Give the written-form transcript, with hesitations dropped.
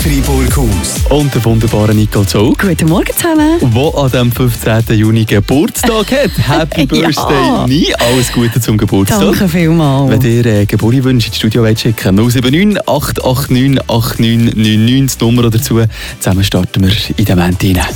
Fribourg-Haus. Und der wunderbare Nicole Zog, Guten Morgen zusammen. der an dem 15. Juni Geburtstag hat. Happy Birthday, nie alles Gute zum Geburtstag. Danke vielmals. Wenn ihr Geburtstagswünsche ins Studio schicken wollt, 079 889 8999 die Nummer dazu. Zusammen starten wir in den Moment rein.